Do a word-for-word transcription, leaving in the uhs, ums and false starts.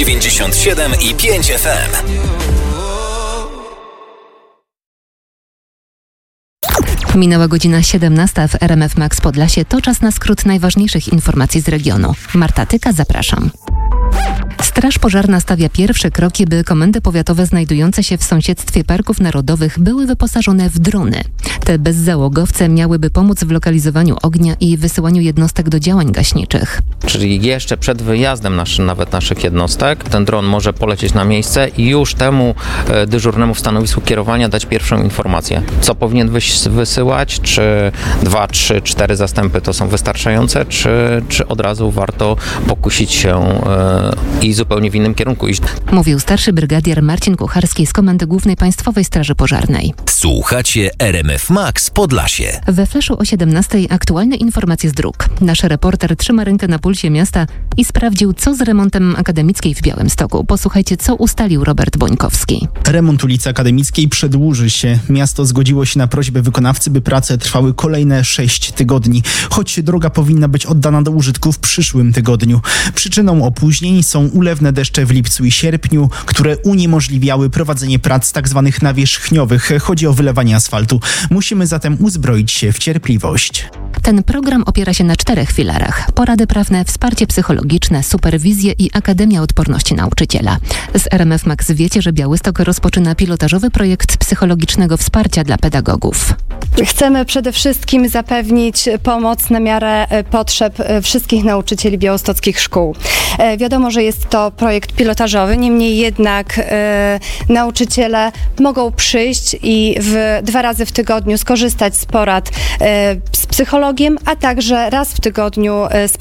dziewięćdziesiąt siedem i pięć F M. Minęła godzina siedemnasta w R M F Max Podlasie. To czas na skrót najważniejszych informacji z regionu. Marta Tyka, zapraszam. Straż Pożarna stawia pierwsze kroki, by komendy powiatowe znajdujące się w sąsiedztwie parków narodowych były wyposażone w drony. Te bezzałogowce miałyby pomóc w lokalizowaniu ognia i wysyłaniu jednostek do działań gaśniczych. Czyli jeszcze przed wyjazdem naszy, nawet naszych jednostek, ten dron może polecieć na miejsce i już temu e, dyżurnemu w stanowisku kierowania dać pierwszą informację. Co powinien wys- wysyłać, czy dwa, trzy, cztery zastępy to są wystarczające, czy, czy od razu warto pokusić się e, i zupełnie w innym kierunku iść. Mówił starszy brygadier Marcin Kucharski z Komendy Głównej Państwowej Straży Pożarnej. Słuchacie R M F Max Podlasie. We flaszu o siedemnastej aktualne informacje z dróg. Nasz reporter trzyma rękę na pulsie miasta i sprawdził, co z remontem Akademickiej w Białymstoku. Posłuchajcie, co ustalił Robert Bońkowski. Remont ulicy Akademickiej przedłuży się. Miasto zgodziło się na prośbę wykonawcy, by prace trwały kolejne sześć tygodni, choć droga powinna być oddana do użytku w przyszłym tygodniu. Przyczyną opóźnień są ulewne deszcze w lipcu i sierpniu, które uniemożliwiały prowadzenie prac tzw. nawierzchniowych. Chodzi o wylewanie asfaltu. Musimy zatem uzbroić się w cierpliwość. Ten program opiera się na czterech filarach. Porady prawne, wsparcie psychologiczne, superwizję i Akademia Odporności Nauczyciela. Z R M F Max wiecie, że Białystok rozpoczyna pilotażowy projekt psychologicznego wsparcia dla pedagogów. Chcemy przede wszystkim zapewnić pomoc na miarę potrzeb wszystkich nauczycieli białostockich szkół. Wiadomo, że jest to projekt pilotażowy, niemniej jednak e, nauczyciele mogą przyjść i w, dwa razy w tygodniu skorzystać z porad e, z psychologiem, a także raz w tygodniu e, z